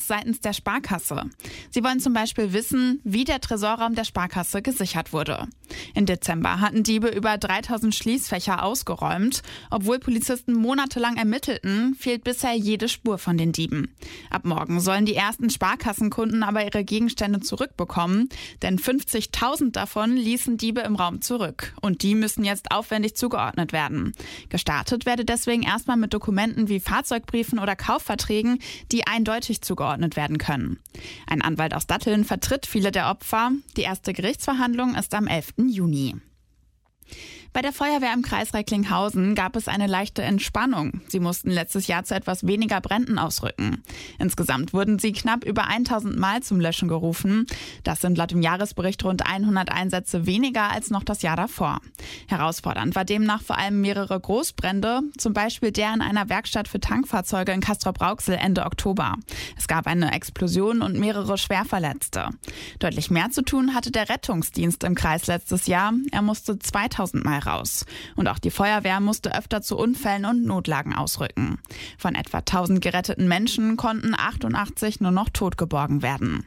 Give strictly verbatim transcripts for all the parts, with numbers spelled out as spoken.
seitens der Sparkasse. Sie wollen zum Beispiel wissen, wie der Tresorraum der Sparkasse gesichert wurde. Im Dezember hatten Diebe über dreitausend Schließfächer ausgeräumt. Obwohl Polizisten monatelang ermittelten, fehlt bisher jede Spur von den Dieben. Ab morgen sollen die ersten Sparkassenkunden aber ihre Gegenstände zurückbekommen, denn fünfzigtausend davon ließen Diebe im Raum zurück. Und die müssen jetzt aufwendig zugeordnet werden. Gestartet werde deswegen erstmal mit Dokumenten wie Fahrzeugbriefen oder Kaufverträgen, die eindeutig zugeordnet werden können. Ein Anwalt aus Datteln vertritt viele der Opfer. Die erste Gerichtsverhandlung ist am elften Juni. Bei der Feuerwehr im Kreis Recklinghausen gab es eine leichte Entspannung. Sie mussten letztes Jahr zu etwas weniger Bränden ausrücken. Insgesamt wurden sie knapp über tausend Mal zum Löschen gerufen. Das sind laut dem Jahresbericht rund hundert Einsätze weniger als noch das Jahr davor. Herausfordernd war demnach vor allem mehrere Großbrände, zum Beispiel der in einer Werkstatt für Tankfahrzeuge in Castrop-Rauxel Ende Oktober. Es gab eine Explosion und mehrere Schwerverletzte. Deutlich mehr zu tun hatte der Rettungsdienst im Kreis letztes Jahr. Er musste zweitausend Mal raus. Und auch die Feuerwehr musste öfter zu Unfällen und Notlagen ausrücken. Von etwa tausend geretteten Menschen konnten achtundachtzig nur noch tot geborgen werden.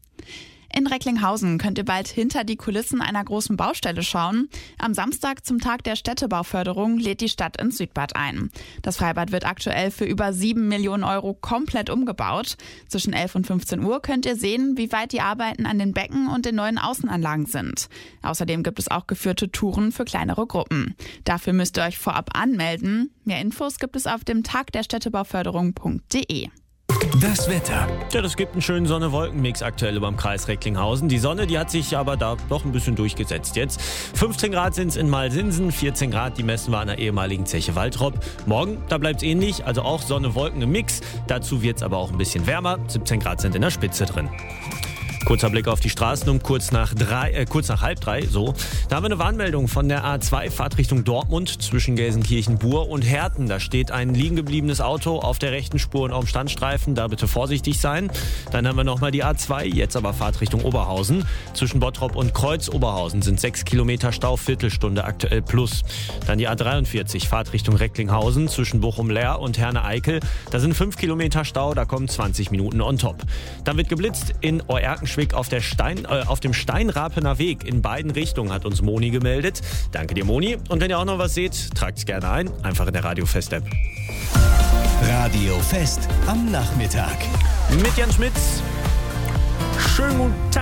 In Recklinghausen könnt ihr bald hinter die Kulissen einer großen Baustelle schauen. Am Samstag zum Tag der Städtebauförderung lädt die Stadt ins Südbad ein. Das Freibad wird aktuell für über sieben Millionen Euro komplett umgebaut. Zwischen elf und fünfzehn Uhr könnt ihr sehen, wie weit die Arbeiten an den Becken und den neuen Außenanlagen sind. Außerdem gibt es auch geführte Touren für kleinere Gruppen. Dafür müsst ihr euch vorab anmelden. Mehr Infos gibt es auf dem tagderstädtebauförderung punkt de. Das Wetter. Ja, das gibt einen schönen Sonne-Wolken-Mix aktuell beim Kreis Recklinghausen. Die Sonne, die hat sich aber da doch ein bisschen durchgesetzt jetzt. fünfzehn Grad sind es in Malsinsen, vierzehn Grad, die messen wir an der ehemaligen Zeche Waltrop. Morgen, da bleibt es ähnlich, also auch Sonne-Wolken im Mix. Dazu wird es aber auch ein bisschen wärmer. siebzehn Grad sind in der Spitze drin. Kurzer Blick auf die Straßen um kurz nach drei, äh, kurz nach halb drei, so. Da haben wir eine Warnmeldung von der A zwei, Fahrtrichtung Dortmund zwischen Gelsenkirchen-Bur und Herten. Da steht ein liegen gebliebenes Auto auf der rechten Spur und auf dem Standstreifen. Da bitte vorsichtig sein. Dann haben wir nochmal die A zwei, jetzt aber Fahrtrichtung Oberhausen. Zwischen Bottrop und Kreuz-Oberhausen sind sechs Kilometer Stau, Viertelstunde aktuell plus. Dann die A dreiundvierzig, Fahrtrichtung Recklinghausen zwischen Bochum-Leer und Herne-Eickel. Da sind fünf Kilometer Stau, da kommen zwanzig Minuten on top. Dann wird geblitzt in Oerkenschwick auf, der Stein, äh, auf dem Steinrapener Weg in beiden Richtungen, hat uns Moni gemeldet. Danke dir, Moni. Und wenn ihr auch noch was seht, tragt es gerne ein. Einfach in der Radio Fest App. Radio Fest am Nachmittag. Mit Jan Schmitz. Schönen guten Tag.